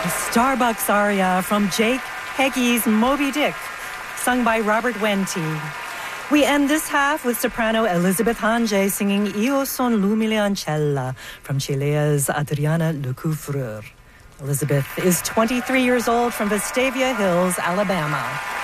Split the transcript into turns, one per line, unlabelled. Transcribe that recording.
Starbucks aria from Jake Hegge's Moby Dick, sung by Robert Wente. We end this half with soprano Elizabeth Hange singing Io son l'umile ancella from Chilea's Adriana Lecouvreur. Elizabeth is 23 years old from Vestavia Hills, Alabama.